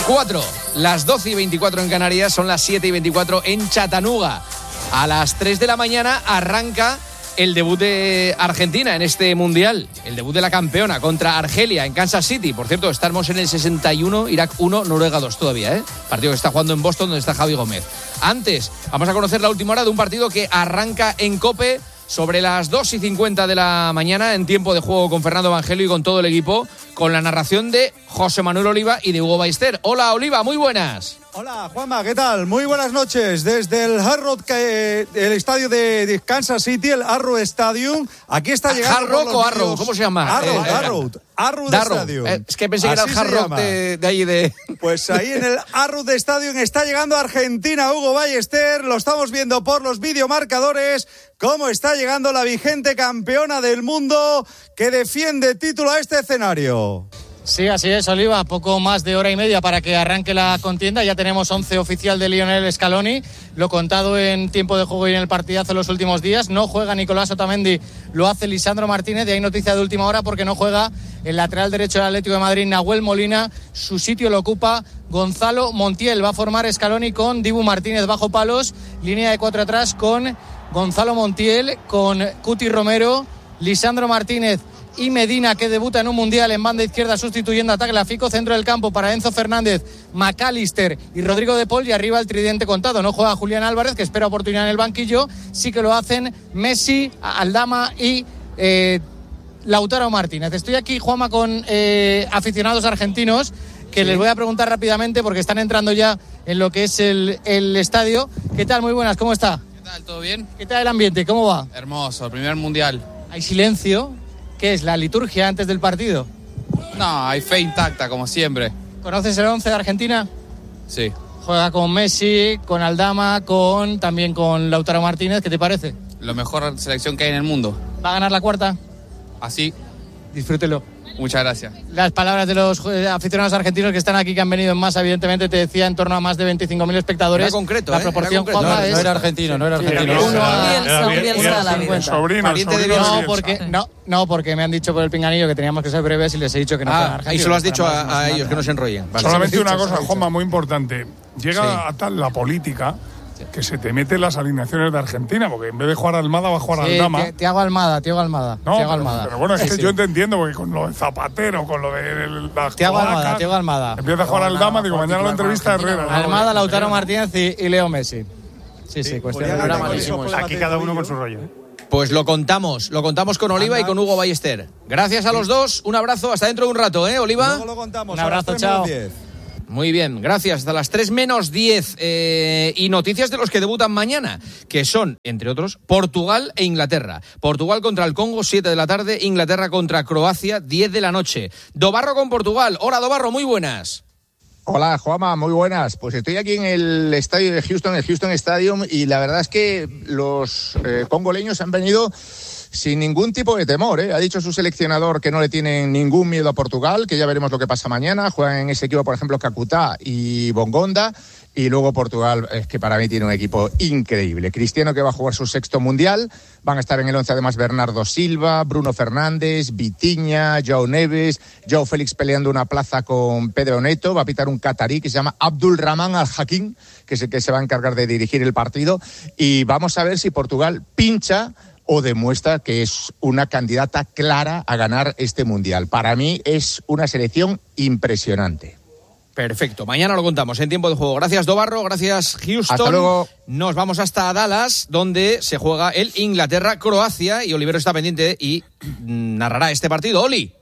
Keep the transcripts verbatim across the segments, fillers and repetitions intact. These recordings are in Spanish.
veinticuatro, las doce y veinticuatro en Canarias, son las siete y veinticuatro en Chattanooga. A las tres de la mañana arranca el debut de Argentina en este Mundial, el debut de la campeona contra Argelia en Kansas City. Por cierto, estamos en el sesenta y uno, Irak uno, Noruega dos todavía, ¿eh? Partido que está jugando en Boston, donde está Javi Gómez. Antes, vamos a conocer la última hora de un partido que arranca en COPE sobre las dos y cincuenta de la mañana, en tiempo de juego con Fernando Evangelio y con todo el equipo, con la narración de José Manuel Oliva y de Hugo Ballester. Hola, Oliva, muy buenas. Hola, Juanma, ¿qué tal? Muy buenas noches. Desde el Hard Rock, eh, el estadio de Kansas City, el Arrowhead Stadium. Aquí está llegando. ¿Hard Rock o Arrow? ¿Cómo se llama? Arrowhead, eh, Arrowhead. Arrowhead Stadium. Eh, es que pensé que Así era el Hard Rock de, de ahí de... Pues ahí en el Arrowhead Stadium está llegando Argentina, Hugo Ballester. Lo estamos viendo por los videomarcadores. Cómo está llegando la vigente campeona del mundo que defiende título a este escenario. Sí, así es, Oliva. Poco más de hora y media para que arranque la contienda. Ya tenemos once oficial de Lionel Scaloni. Lo contado en tiempo de juego y en el partidazo en los últimos días. No juega Nicolás Otamendi, lo hace Lisandro Martínez. De ahí noticia de última hora porque no juega el lateral derecho del Atlético de Madrid, Nahuel Molina. Su sitio lo ocupa Gonzalo Montiel. Va a formar Scaloni con Dibu Martínez bajo palos. Línea de cuatro atrás con Gonzalo Montiel, con Cuti Romero, Lisandro Martínez y Medina, que debuta en un Mundial en banda izquierda sustituyendo a Tagliafico. Centro del campo para Enzo Fernández, McAllister y Rodrigo de Paul, y arriba el tridente contado. No juega Julián Álvarez, que espera oportunidad en el banquillo. Sí que lo hacen Messi, Aldama y eh, Lautaro Martínez. Estoy aquí, Juanma, con eh, aficionados argentinos que sí les voy a preguntar rápidamente porque están entrando ya en lo que es el, el estadio. ¿Qué tal? Muy buenas, ¿cómo está? ¿Qué tal? ¿Todo bien? ¿Qué tal el ambiente? ¿Cómo va? Hermoso, el primer Mundial. ¿Hay silencio? ¿Qué es, la liturgia antes del partido? No, hay fe intacta, como siempre. ¿Conoces el once de Argentina? Sí. Juega con Messi, con Aldama, con también con Lautaro Martínez. ¿Qué te parece? La mejor selección que hay en el mundo. ¿Va a ganar la cuarta? Así. Disfrútelo. Muchas gracias. Las palabras de los aficionados argentinos que están aquí, que han venido en masa, evidentemente te decía en torno a más de veinticinco mil espectadores. Era concreto, la ¿eh? proporción, Era concreto. Juanma, no, es... no era argentino, no era argentino. Sí, uno a... Bielsa, Bielsa, Bielsa. Sobrino, Pariente de sobrino. No porque, no, no, porque me han dicho por el pinganillo que teníamos que ser breves y les he dicho que no fueran Ah, argentinos. y se lo has dicho Más, a, más, a más, ellos, más. que no se enrollen. Vale. Solamente Se lo he una dicho, se cosa, lo he dicho. Juanma, muy importante. Llega Sí. a tal la política que se te mete las alineaciones de Argentina, porque en vez de jugar Almada va a jugar Sí, Aldama. Ti- Tiago Almada, Tiago Almada. No, Tiago pero, Almada. pero bueno, es Sí, que sí. yo te entiendo, porque con lo de Zapatero, con lo de las Tiago Almada, cloacas, Tiago Almada. empieza a jugar Aldama, digo, mañana la entrevista a Herrera. Almada, Lautaro Martínez y, y Leo Messi. Sí, sí, cuestión de Podría hora ganar malísimos. con- Aquí cada uno con su rollo. Pues lo contamos, lo contamos con Oliva y con Hugo Ballester. Gracias a los dos, un abrazo, hasta dentro de un rato, ¿eh, Oliva? Luego lo contamos. Un a las abrazo, tres chao. menos diez. Muy bien, gracias. Hasta las tres menos diez. Eh, y noticias de los que debutan mañana, que son, entre otros, Portugal e Inglaterra. Portugal contra el Congo, siete de la tarde. Inglaterra contra Croacia, diez de la noche. Dobarro con Portugal. Hola, Dobarro, muy buenas. Hola, Juanma, muy buenas. Pues estoy aquí en el estadio de Houston, el Houston Stadium, y la verdad es que los eh, congoleños han venido sin ningún tipo de temor, ¿eh? Ha dicho su seleccionador que no le tienen ningún miedo a Portugal, que ya veremos lo que pasa mañana. Juegan en ese equipo, por ejemplo, Kakuta y Bongonda. Y luego Portugal, es que para mí tiene un equipo increíble. Cristiano, que va a jugar su sexto mundial. Van a estar en el once además Bernardo Silva, Bruno Fernández, Vitinha, Joao Neves, Joao Félix peleando una plaza con Pedro Neto. Va a pitar un catarí que se llama Abdul Rahman Al-Hakim, que es el que se va a encargar de dirigir el partido. Y vamos a ver si Portugal pincha o demuestra que es una candidata clara a ganar este mundial. Para mí es una selección impresionante. Perfecto, mañana lo contamos en tiempo de juego. Gracias, Dobarro, gracias, Houston. Hasta luego. Nos vamos hasta Dallas, donde se juega el Inglaterra-Croacia, y Olivero está pendiente y narrará este partido. Oli.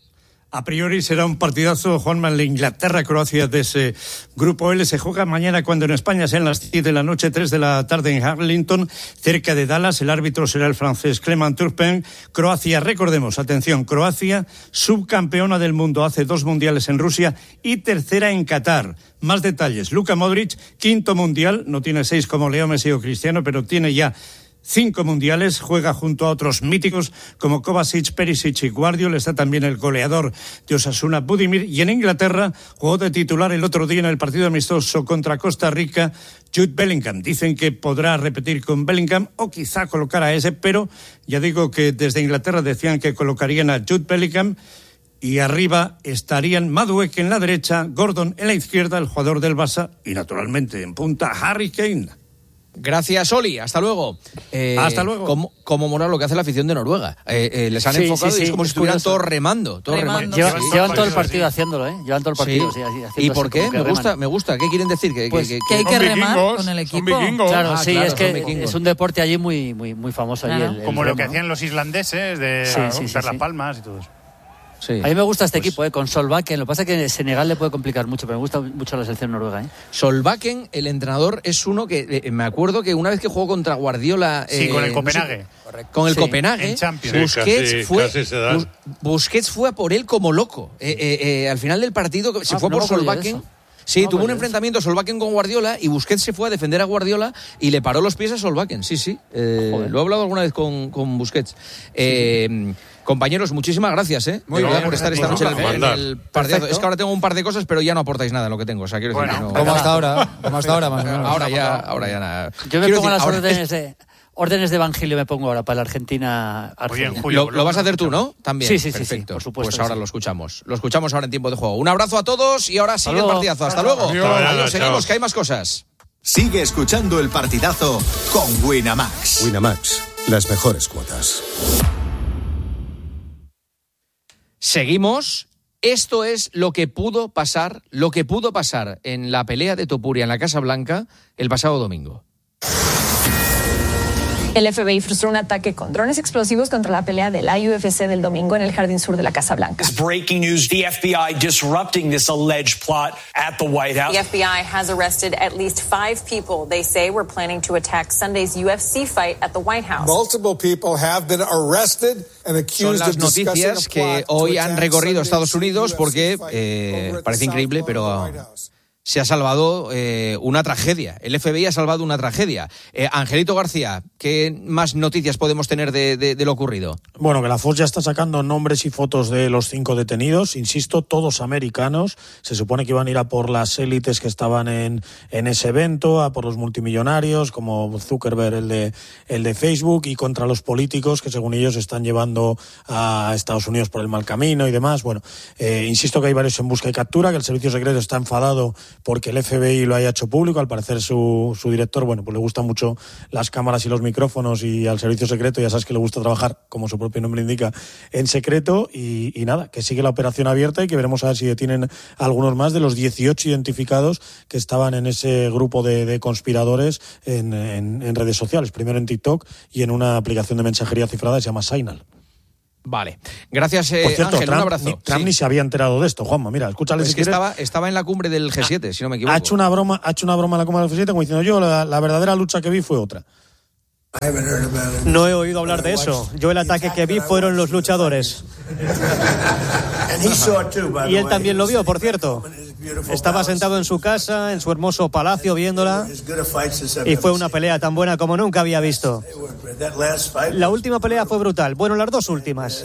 A priori será un partidazo, Juanma, en la Inglaterra-Croacia de ese grupo L. Se juega mañana, cuando en España sean las diez de la noche, tres de la tarde en Arlington, cerca de Dallas. El árbitro será el francés Clement Turpin. Croacia, recordemos, atención, Croacia, subcampeona del mundo hace dos mundiales en Rusia y tercera en Qatar. Más detalles, Luka Modric, quinto mundial, no tiene seis como Leo Messi o Cristiano, pero tiene ya cinco mundiales, juega junto a otros míticos como Kovacic, Perisic y Guardiola. Está también el goleador de Osasuna, Budimir. Y en Inglaterra jugó de titular el otro día en el partido amistoso contra Costa Rica Jude Bellingham. Dicen que podrá repetir con Bellingham o quizá colocar a ese, pero ya digo que desde Inglaterra decían que colocarían a Jude Bellingham. y arriba estarían Madueke en la derecha, Gordon en la izquierda, el jugador del Barça, y naturalmente en punta Harry Kane. Gracias, Oli. Hasta luego. Eh, Hasta luego. Como, como mola lo que hace la afición de Noruega. Eh, eh, les han Sí, enfocado sí, y es sí, como es si estuvieran curioso. todos remando. Todos remando. Remando. Llevan, Sí, llevan sí, todo el sí, partido sí. haciéndolo, ¿eh? Llevan todo el partido. Sí, haciendo ¿Y así por qué? como que Me reman. gusta, me gusta. ¿Qué quieren decir? Que, Pues que- Que hay Son que remar vikingos, con el son equipo. vikingos. Claro, Ah, sí, claro, es son que vikingos. es un deporte allí muy muy muy famoso. Allí, Claro. el- el Como lo remo, que ¿no? hacían los islandeses de Sí, sí, sí, dar sí. las palmas y todo eso. Sí. A mí me gusta este Pues- equipo, ¿eh? Con Solbakken. Lo que pasa es que Senegal le puede complicar mucho, pero me gusta mucho la selección noruega, ¿eh? Solbakken, el entrenador, es uno que eh, me acuerdo que una vez que jugó contra Guardiola. Sí, eh, con el no sé- Copenhague. con el Sí, Copenhague. en Champions. Busquets, Sí, casi- fue, casi se dan. Bus- Busquets fue a por él como loco. Eh, eh, eh, al final del partido se Ah, fue no por me acuerdo yo de Solbakken. eso. Sí, No me tuvo un acuerdo de enfrentamiento Solbakken con Guardiola y Busquets se fue a defender a Guardiola y le paró los pies a Solbakken. Sí, sí. Eh, Joder. lo he hablado alguna vez con, con Busquets. Eh, Compañeros, muchísimas gracias, ¿eh? Muy De verdad, bien, por estar esta noche en el, en mandar. el partidazo. Perfecto. Es que ahora tengo un par de cosas, pero ya no aportáis nada en lo que tengo. O sea, quiero decir Bueno, que no- Como hasta ahora, como hasta ahora más o menos. ahora ya, ahora ya nada. Yo me Quiero pongo decir, las ahora- órdenes de órdenes de Evangelio, me pongo ahora para la Argentina. Muy bien, Argelia. Julio. Lo, lo vas a hacer tú, ¿no? También. Sí, sí, sí, Perfecto. sí, por supuesto Pues que ahora sí. lo escuchamos. Lo escuchamos ahora en tiempo de juego. Un abrazo a todos y ahora sigue el luego. partidazo. Hasta luego. Adiós. Adiós, Chao. seguimos, que hay más cosas. Sigue escuchando el partidazo con Winamax. Winamax, las mejores cuotas. Seguimos. Esto es lo que pudo pasar, lo que pudo pasar en la pelea de Topuria en la Casa Blanca el pasado domingo. El F B I frustró un ataque con drones explosivos contra la pelea de la U F C del domingo en el jardín sur de la Casa Blanca. Breaking news, the F B I disrupting this alleged plot at the White House. The F B I has arrested at least five people they say were planning to attack Sunday's U F C fight at the White House. Multiple people have been arrested and accused Son las of discussing noticias a que plot to hoy han attack recorrido Sunday's Estados Unidos U F C porque fight eh, over at parece the increíble, South Lawn pero of the White House. se ha salvado eh, una tragedia. El F B I ha salvado una tragedia. Eh, Angelito García, ¿qué más noticias podemos tener de, de, de lo ocurrido? Bueno, que la Fox ya está sacando nombres y fotos de los cinco detenidos, insisto, todos americanos. Se supone que iban a ir a por las élites que estaban en, en ese evento, a por los multimillonarios, como Zuckerberg, el de, el de Facebook, y contra los políticos que según ellos están llevando a Estados Unidos por el mal camino y demás. Bueno, eh, insisto que hay varios en busca y captura, que el servicio secreto está enfadado porque el F B I lo haya hecho público. Al parecer su, su director, bueno, pues le gustan mucho las cámaras y los micrófonos, y al servicio secreto ya sabes que le gusta trabajar, como su propio nombre indica, en secreto, y, y nada, que sigue la operación abierta y que veremos a ver si detienen a algunos más de los dieciocho identificados que estaban en ese grupo de, de conspiradores en, en, en redes sociales, primero en TikTok y en una aplicación de mensajería cifrada que se llama Signal. Vale. Gracias, eh, Por cierto, Ángel. Trump, un abrazo. ni, Trump Sí. ni se había enterado de esto, Juanma. Mira, escúchale Pues si es que quieres. estaba, estaba en la cumbre del G siete, si no me equivoco. Ha hecho una broma, ha hecho una broma en la cumbre del G siete como diciendo yo, la, la verdadera lucha que vi fue otra. No he oído hablar de eso. Yo el ataque que vi fueron los luchadores. Y él también lo vio, por cierto. Estaba sentado en su casa, en su hermoso palacio, viéndola, y fue una pelea tan buena como nunca había visto. La última pelea fue brutal. Bueno, las dos últimas.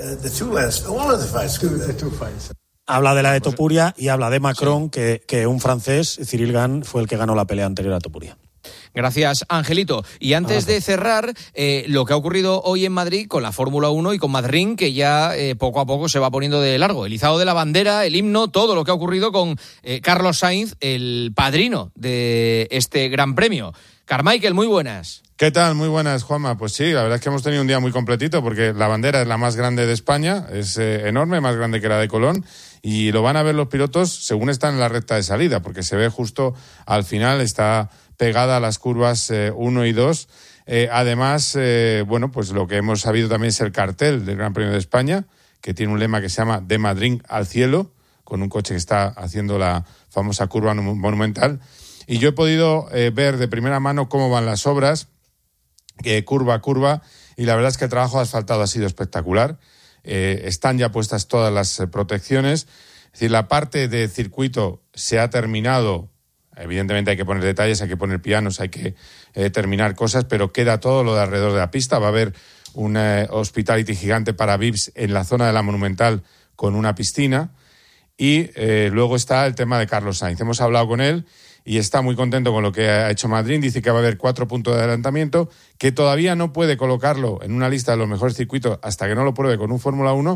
Habla de la de Topuria y habla de Macron, que, que un francés, Cyril Gane, fue el que ganó la pelea anterior a Topuria. Gracias, Angelito. Y antes de cerrar, eh, lo que ha ocurrido hoy en Madrid con la Fórmula uno y con Madrid, que ya eh, poco a poco se va poniendo de largo. El izado de la bandera, el himno, todo lo que ha ocurrido con eh, Carlos Sainz, el padrino de este Gran Premio. Carmichael, muy buenas. ¿Qué tal? Muy buenas, Juanma. Pues sí, la verdad es que hemos tenido un día muy completito porque la bandera es la más grande de España, es eh, enorme, más grande que la de Colón, y lo van a ver los pilotos según están en la recta de salida, porque se ve justo al final, está pegada a las curvas uno y dos. Eh, además, eh, bueno, pues lo que hemos sabido también es el cartel del Gran Premio de España, que tiene un lema que se llama De Madrid al cielo, con un coche que está haciendo la famosa curva monumental. Y yo he podido eh, ver de primera mano cómo van las obras, eh, curva a curva, y la verdad es que el trabajo de asfaltado ha sido espectacular. Eh, están ya puestas todas las eh, protecciones. Es decir, la parte de circuito se ha terminado. Evidentemente hay que poner detalles, hay que poner pianos, hay que eh, terminar cosas, pero queda todo lo de alrededor de la pista. Va a haber un eh, hospitality gigante para V I Ps en la zona de la Monumental con una piscina. Y eh, luego está el tema de Carlos Sainz. Hemos hablado con él y está muy contento con lo que ha hecho Madrid. Dice que va a haber cuatro puntos de adelantamiento, que todavía no puede colocarlo en una lista de los mejores circuitos hasta que no lo pruebe con un Fórmula uno,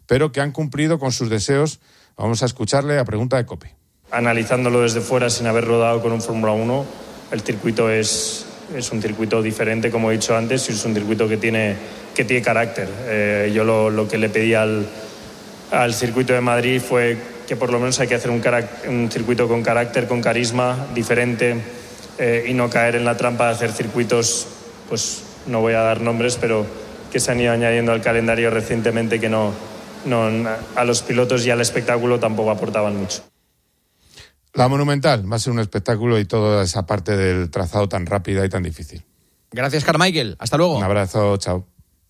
pero que han cumplido con sus deseos. Vamos a escucharle a pregunta de COPE. Analizándolo desde fuera sin haber rodado con un Fórmula uno, el circuito es, es un circuito diferente, como he dicho antes, y es un circuito que tiene, que tiene carácter. Eh, yo lo, lo que le pedí al, al circuito de Madrid fue que por lo menos hay que hacer un, carac- un circuito con carácter, con carisma, diferente, eh, y no caer en la trampa de hacer circuitos, pues no voy a dar nombres, pero que se han ido añadiendo al calendario recientemente que no, no a los pilotos y al espectáculo tampoco aportaban mucho. La Monumental va a ser un espectáculo y toda esa parte del trazado tan rápida y tan difícil. Gracias, Carmichael. Hasta luego. Un abrazo, chao.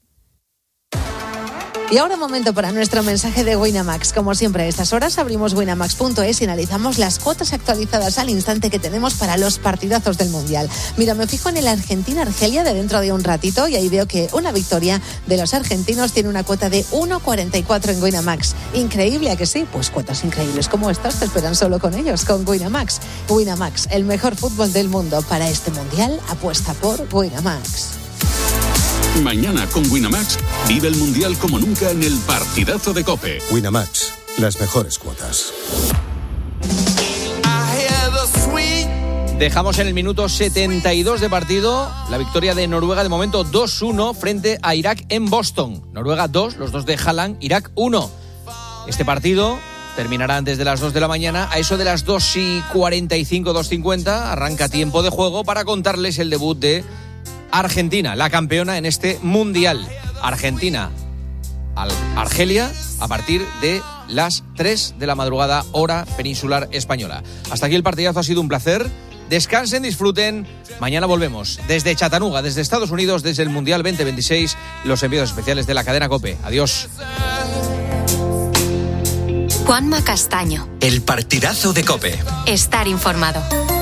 Y ahora momento para nuestro mensaje de Winamax. Como siempre a estas horas abrimos winamax punto es y analizamos las cuotas actualizadas al instante que tenemos para los partidazos del Mundial. Mira, me fijo en el Argentina-Argelia de dentro de un ratito y ahí veo que una victoria de los argentinos tiene una cuota de uno cuarenta y cuatro en Winamax. ¿Increíble a que sí? Pues cuotas increíbles como estas te esperan solo con ellos, con Winamax. Winamax, el mejor fútbol del mundo. Para este Mundial apuesta por Winamax. Mañana con Winamax vive el Mundial como nunca en el partidazo de COPE. Winamax, las mejores cuotas. Dejamos en el minuto setenta y dos de partido la victoria de Noruega, de momento dos uno frente a Irak en Boston. Noruega dos, los dos de Haaland, Irak uno. Este partido terminará antes de las dos de la mañana. A eso de las dos y cuarenta y cinco, dos cincuenta, arranca tiempo de juego para contarles el debut de Argentina, la campeona en este Mundial. Argentina al Argelia a partir de las tres de la madrugada, hora peninsular española. Hasta aquí el partidazo, ha sido un placer. Descansen, disfruten. Mañana volvemos desde Chattanooga, desde Estados Unidos, desde el Mundial veinte veintiséis, los envíos especiales de la cadena COPE. Adiós. Juanma Castaño. El partidazo de COPE. Estar informado.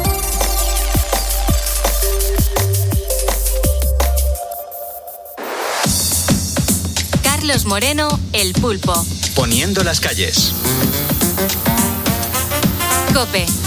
Carlos Moreno, El Pulpo. Poniendo las calles. COPE.